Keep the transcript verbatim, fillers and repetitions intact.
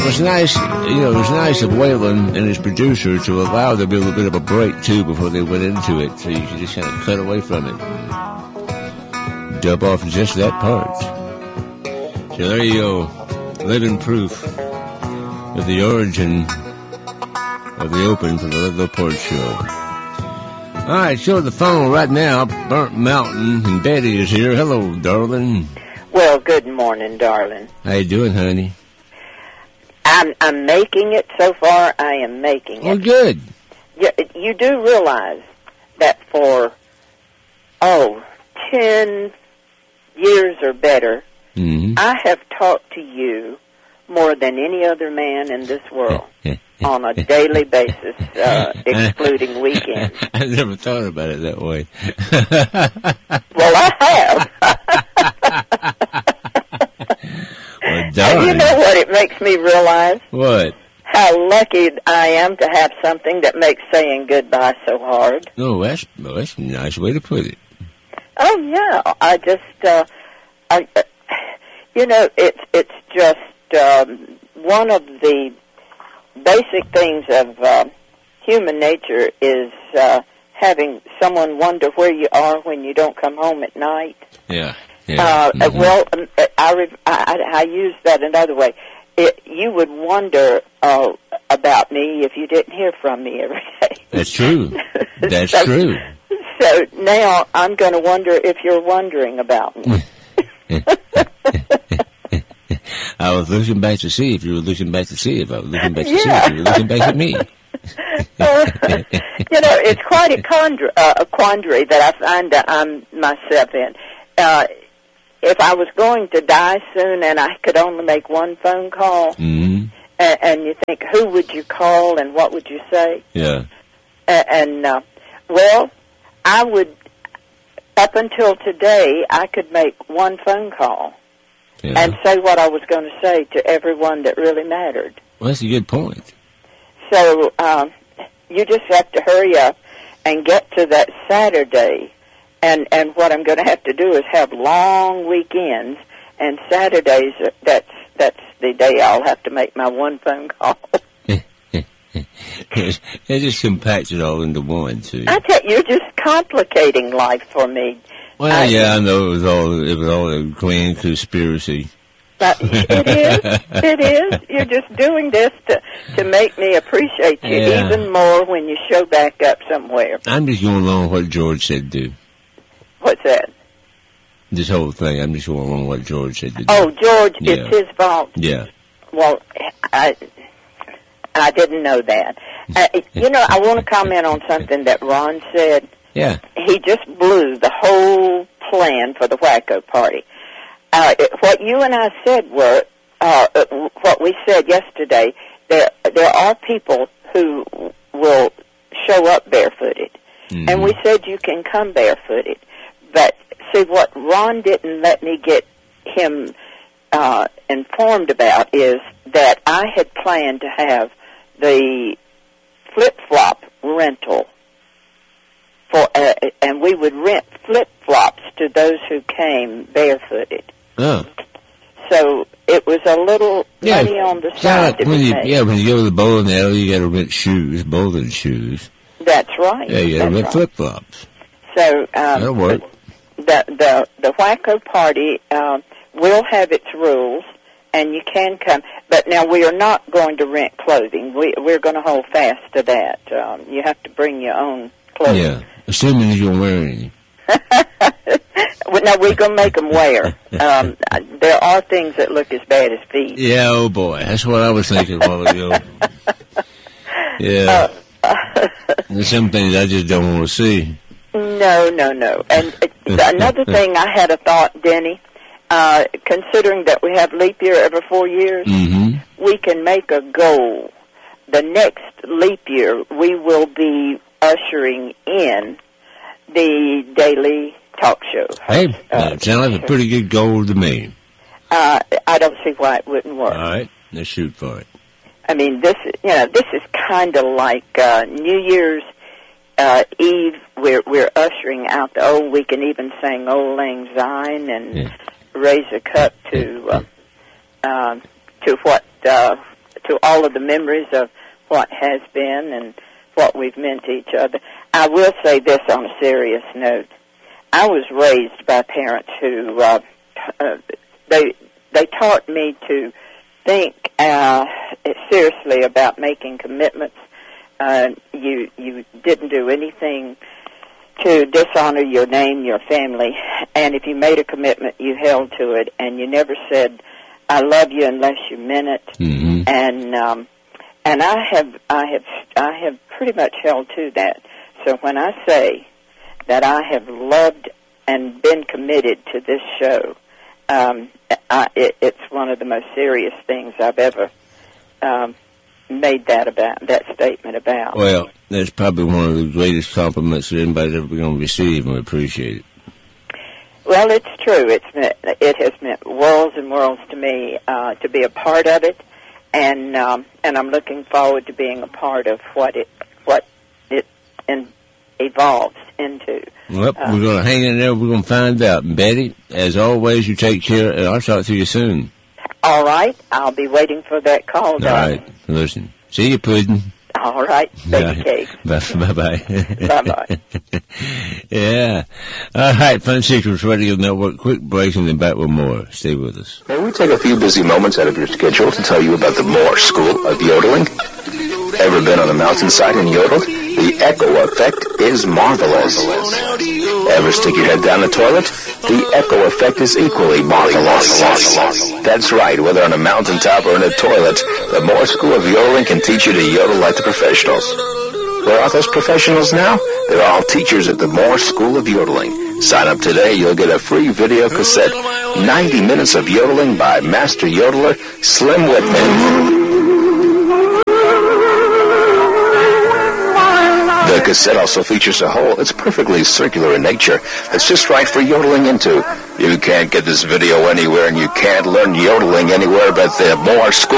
it was nice, you know, it was nice of Waylon and his producer to allow there to be a little bit of a break, too, before they went into it, so you could just kind of cut away from it. Dub off just that part. So there you go. Living proof of the origin of the open for the Little Port Show. All right, show the phone right now. Burnt Mountain, and Betty is here. Hello, darling. Well, good morning, darling. How you doing, honey? I'm I'm making it so far. I am making it. Oh, good. You, you do realize that for oh ten years or better, mm-hmm. I have talked to you more than any other man in this world on a daily basis, uh, excluding weekends. I never thought about it that way. Well, I have. Well, darn. And you know what it makes me realize? What? How lucky I am to have something that makes saying goodbye so hard. Oh, that's, well, that's a nice way to put it. Oh, yeah. I just, uh, I, uh, you know, it's, it's just um, one of the basic things of uh, human nature is uh, having someone wonder where you are when you don't come home at night. Yeah. Yeah. Uh, mm-hmm. Well, um, I, I, I use that another way. It, you would wonder uh, about me if you didn't hear from me every day. That's true. That's so, true. So now I'm going to wonder if you're wondering about me. I was looking back to see if you were looking back to see if I was looking back to yeah. see if you were looking back at me. uh, you know, it's quite a, condra- uh, a quandary that I find that I'm myself in. Uh, if I was going to die soon and I could only make one phone call, mm-hmm. and, and you think, who would you call and what would you say? Yeah. Uh, and, uh, well, I would, up until today, I could make one phone call yeah. and say what I was going to say to everyone that really mattered. Well, that's a good point. So um, you just have to hurry up and get to that Saturday. And, and what I'm going to have to do is have long weekends, and Saturdays, that's that's the day I'll have to make my one phone call. It just compacts it all into one, too. I tell you, you're just complicating life for me. Well, I, yeah, I know it was all it was all a grand conspiracy. But it is, it is. You're just doing this to to make me appreciate you yeah. even more when you show back up somewhere. I'm just going along with what George said to do. What's that? This whole thing, I'm just going along with what George said to do. Oh, George, yeah. it's his fault. Yeah. Well, I I didn't know that. Uh, you know, I want to comment on something that Ron said. Yeah. He just blew the whole plan for the Wacko Party. Uh, it, what you and I said were, uh, what we said yesterday, there there are people who will show up barefooted. Mm-hmm. And we said you can come barefooted. But see, what Ron didn't let me get him uh, informed about is that I had planned to have the flip-flop rental, for, uh, and we would rent flip-flops to those who came barefooted. Oh. So it was a little yeah, money on the side. Like when you, yeah, when you go to the bowling alley, you got to rent shoes, bowling shoes. That's right. Yeah, you got to rent right. flip-flops. So um, that'll work. The the the Wacko Party uh, will have its rules, and you can come. But now we are not going to rent clothing. We we're going to hold fast to that. Um, you have to bring your own clothing. Yeah, assuming you don't wear any. Well, no, we're going to make them wear. Um, there are things that look as bad as feet. Yeah, oh boy, that's what I was thinking a while ago. Yeah, uh, there's some things I just don't want to see. No, no, no. And uh, another thing, I had a thought, Denny. Uh, considering that we have leap year every four years, mm-hmm. we can make a goal. The next leap year, we will be ushering in the daily talk show. Hey, uh, that sounds like a pretty good goal to me. Uh, I don't see why it wouldn't work. All right, let's shoot for it. I mean, this, you know, this is kind of like uh, New Year's uh, Eve. We're we're ushering out the old. We can even sing "Old Lang Syne" and yeah. raise a cup to uh, uh, to what uh, to all of the memories of what has been and what we've meant to each other. I will say this on a serious note. I was raised by parents who, uh, uh, they they taught me to think uh, seriously about making commitments. Uh, you you didn't do anything to dishonor your name, your family, and if you made a commitment, you held to it, and you never said, "I love you" unless you meant it. Mm-hmm. And um, and I have I have I have pretty much held to that. So when I say that I have loved and been committed to this show, um, I, it, it's one of the most serious things I've ever um, made that about that statement about. Well, that's probably one of the greatest compliments that anybody's ever going to receive, and we appreciate it. Well, it's true. It's meant, it has meant worlds and worlds to me uh, to be a part of it, and um, and I'm looking forward to being a part of what it what it in, evolves into. Well, uh, we're going to hang in there. We're going to find out. And Betty, as always, you take care, and I'll talk to you soon. All right. I'll be waiting for that call, All darling. right. Listen. See you, Puddin'. All right. Baby cake. Bye-bye. Bye-bye. Yeah. All right. Fun Secrets Radio Network. Quick break and then back with more. Stay with us. May we take a few busy moments out of your schedule to tell you about the Moore School of Yodeling? Ever been on a mountainside and yodeled? The echo effect is marvelous. Ever stick your head down the toilet? The echo effect is equally marvelous. That's right, whether on a mountaintop or in a toilet, the Moore School of Yodeling can teach you to yodel like the professionals. Where are those professionals now? They're all teachers at the Moore School of Yodeling. Sign up today, you'll get a free video cassette, ninety minutes of yodeling by master yodeler Slim Whitman. The cassette also features a hole. It's perfectly circular in nature. It's just right for yodeling into. You can't get this video anywhere, and you can't learn yodeling anywhere but the Moore School